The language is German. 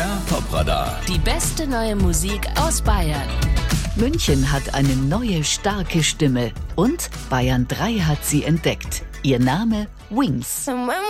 BR Top Radar. Die beste neue Musik aus Bayern. München hat eine neue, starke Stimme und Bayern 3 hat sie entdeckt. Ihr Name Wings.